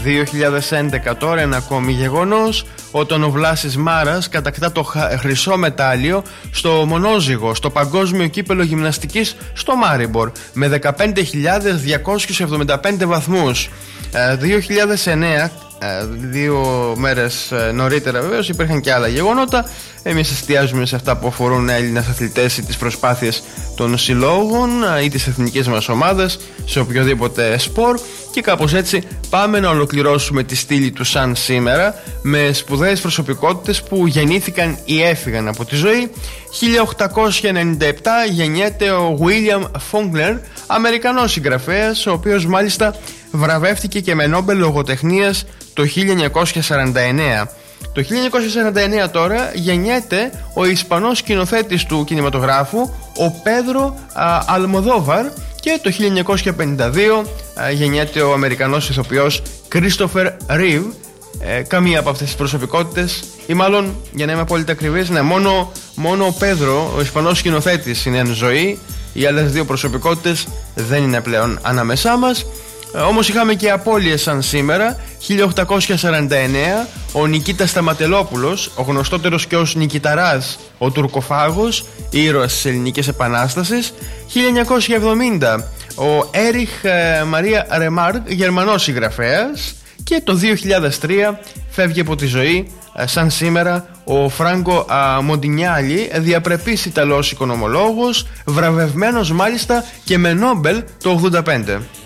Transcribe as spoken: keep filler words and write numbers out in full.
δύο χιλιάδες έντεκα τώρα, ένα ακόμη γεγονός, όταν ο Βλάσης Μάρας κατακτά το χρυσό μετάλλιο στο μονόζυγο, στο παγκόσμιο κύπελο γυμναστικής στο Μάριμπορ, με δεκαπέντε χιλιάδες διακόσιους εβδομήντα πέντε βαθμούς. δύο χιλιάδες εννέα, δύο μέρες νωρίτερα βεβαίως, υπήρχαν και άλλα γεγονότα. Εμείς εστιάζουμε σε αυτά που αφορούν Έλληνες αθλητές ή τις προσπάθειες των συλλόγων ή τις εθνικές μας ομάδες σε οποιοδήποτε σπορ. Και κάπως έτσι πάμε να ολοκληρώσουμε τη στήλη του σαν σήμερα με σπουδαίες προσωπικότητες που γεννήθηκαν ή έφυγαν από τη ζωή. χίλια οκτακόσια ενενήντα επτά γεννιέται ο William Faulkner, Αμερικανός συγγραφέας, ο οποίος μάλιστα βραβεύτηκε και με Νόμπελ λογοτεχνίας το χίλια εννιακόσια σαράντα εννέα. Το χίλια εννιακόσια σαράντα εννέα τώρα γεννιέται ο Ισπανός σκηνοθέτης του κινηματογράφου, ο Πέδρο Αλμοδόβαρ, και το χίλια εννιακόσια πενήντα δύο α, γεννιέται ο Αμερικανός ηθοποιός Κρίστοφερ Ρίβ. Ε, καμία από αυτές τις προσωπικότητες, ή μάλλον για να είμαι απόλυτα ακριβής, ναι, μόνο, μόνο ο Πέδρο, ο Ισπανός σκηνοθέτης, είναι εν ζωή. Οι άλλες δύο προσωπικότητες δεν είναι πλέον ανάμεσά μας. Ε, όμως είχαμε και απώλειες σαν σήμερα. χίλια οκτακόσια σαράντα εννέα ο Νικήτας Σταματελόπουλος, ο γνωστότερος και ως Νικηταράς, ο Τουρκοφάγος, ήρωας της Ελληνικής Επανάστασης. χίλια εννιακόσια εβδομήντα ο Έριχ ε, Μαρία Ρεμάρκ, Γερμανός συγγραφέας. Και το δύο χιλιάδες τρία φεύγει από τη ζωή ε, σαν σήμερα ο Φράγκο ε, Μοντινιάλη, διαπρεπής Ιταλός οικονομολόγος, βραβευμένος μάλιστα και με Νόμπελ το ογδόντα πέντε.